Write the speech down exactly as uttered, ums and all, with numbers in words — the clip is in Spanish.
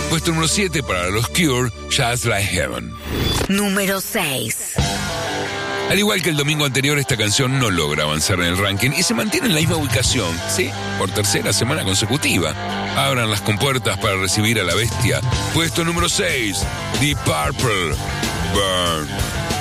Puesto número siete para los Cure, Just Like Heaven. Número seis. Al igual que el domingo anterior, esta canción no logra avanzar en el ranking y se mantiene en la misma ubicación, ¿sí? Por tercera semana consecutiva. Abran las compuertas para recibir a la bestia. Puesto número seis, Deep Purple, Burn.